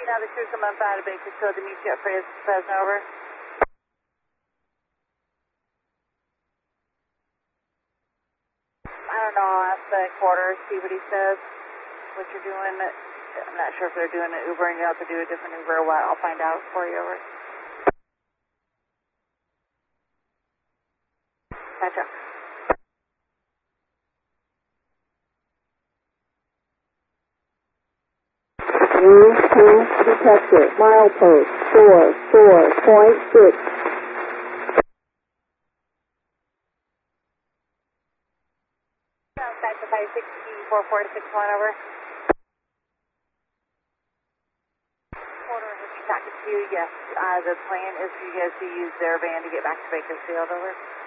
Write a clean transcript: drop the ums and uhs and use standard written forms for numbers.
Now the crew coming up out of Bakersfield to meet you at Fresno, over. I don't know, I'll ask the quarter, see what he says, what you're doing. I'm not sure if they're doing an Uber and you have to do a different Uber or what. I'll find out for you, over. Gotcha. New detector, milepost 44.6. Gotcha, 564-461, over. Quarter, if he's talking to you, yes. The plan is for you guys to use their van to get back to Bakersfield, over.